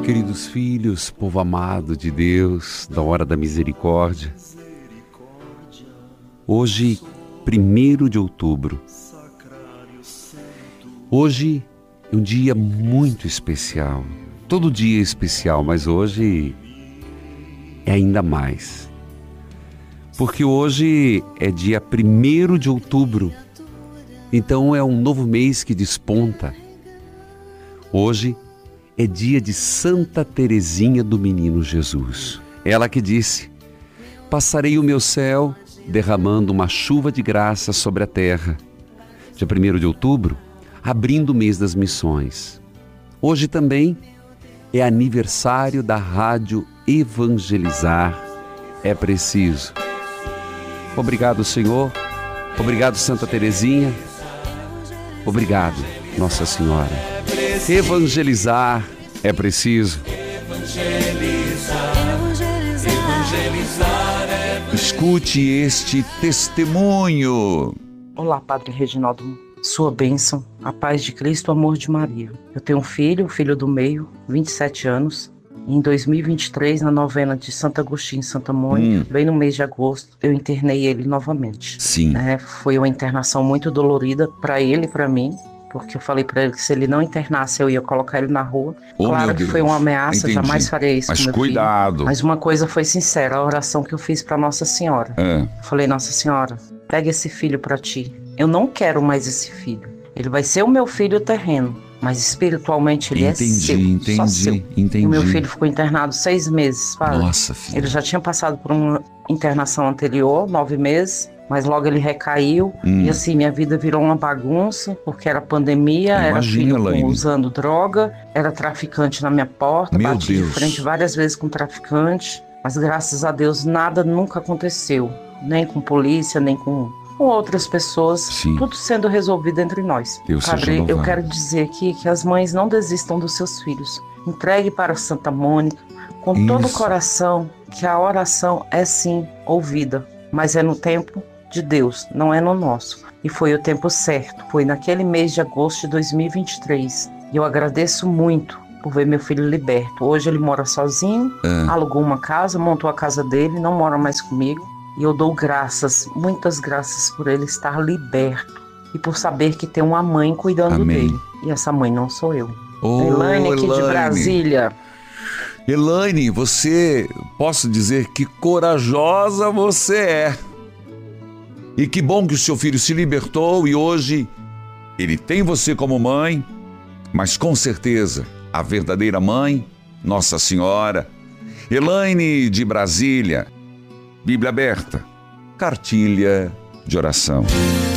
Queridos filhos, povo amado de Deus, da hora da misericórdia, hoje, 1º de outubro, hoje é um dia muito especial. Todo dia é especial, mas hoje é ainda mais. Porque hoje é dia 1º de outubro, então é um novo mês que desponta. Hoje é dia de Santa Teresinha do Menino Jesus. Ela que disse: passarei o meu céu derramando uma chuva de graça sobre a terra. Dia 1º de outubro, abrindo o mês das missões. Hoje também é aniversário da Rádio Evangelizar é Preciso. Obrigado, Senhor. Obrigado, Santa Teresinha. Obrigado, Nossa Senhora. Evangelizar é preciso. Escute este testemunho. Olá, Padre Reginaldo. Sua bênção, a paz de Cristo, o amor de Maria. Eu tenho um filho, o filho do meio, 27 anos. Em 2023, na novena de Santo Agostinho e Santa Mônica, bem no mês de agosto, eu internei ele novamente. Sim. Foi uma internação muito dolorida para ele e para mim, porque eu falei para ele que se ele não internasse, eu ia colocar ele na rua. Claro que foi uma ameaça, entendi. Jamais farei isso Mas com meu cuidado. filho. Mas uma coisa foi sincera, a oração que eu fiz para Nossa Senhora. Eu falei: Nossa Senhora, pega esse filho para ti. Eu não quero mais esse filho. Ele vai ser o meu filho terreno, mas espiritualmente ele é seu. Só seu. Entendi. O meu filho ficou internado 6 meses, Padre. Nossa, filho. Ele já tinha passado por uma internação anterior, 9 meses, mas logo ele recaiu. E assim, minha vida virou uma bagunça, porque era pandemia, era filho usando droga, era traficante na minha porta, bati de frente várias vezes com traficante, mas graças a Deus nada nunca aconteceu, nem com polícia, nem com outras pessoas. Sim. Tudo sendo resolvido entre nós. Padre, eu quero dizer aqui que as mães não desistam dos seus filhos. Entregue para Santa Mônica com todo o coração, que a oração é sim ouvida, mas é no tempo de Deus, não é no nosso. E foi o tempo certo, foi naquele mês de agosto de 2023. E eu agradeço muito por ver meu filho liberto. Hoje ele mora sozinho, alugou uma casa, montou a casa dele, não mora mais comigo. E eu dou graças, muitas graças por ele estar liberto e por saber que tem uma mãe cuidando dele. E essa mãe não sou eu. Elaine aqui de Brasília. Elaine, posso dizer que corajosa você é. E que bom que o seu filho se libertou e hoje ele tem você como mãe, mas com certeza a verdadeira mãe, Nossa Senhora. Elaine de Brasília. Bíblia aberta, cartilha de oração.